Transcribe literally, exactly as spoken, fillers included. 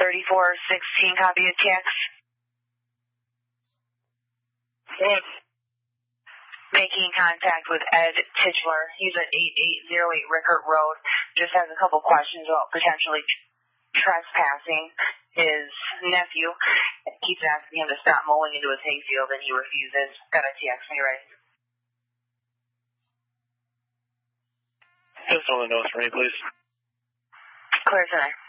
thirty-four sixteen, copy a text. What? Making contact with Ed Titchler. He's at eighty-eight oh eight Rickert Road. Just has a couple questions about potentially trespassing. His nephew keeps asking him to stop mowing into his hayfield, and he refuses. Got a text me ready. Just all the notes for me, please. Clear tonight.